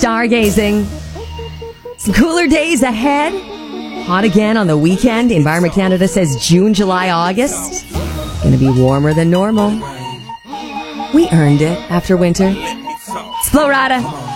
stargazing. Some cooler days ahead. Hot again on the weekend. Environment Canada says June, July, August. Gonna be warmer than normal. We earned it after winter. Explorada.